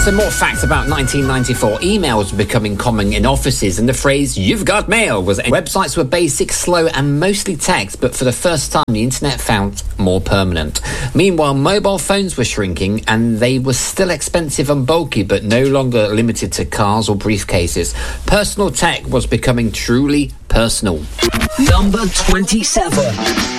Some more facts about 1994. Emails were becoming common in offices, and the phrase "you've got mail" was... Websites were basic, slow, and mostly text, but for the first time, the internet felt more permanent. Meanwhile, mobile phones were shrinking, and they were still expensive and bulky, but no longer limited to cars or briefcases. Personal tech was becoming truly personal. Number 27.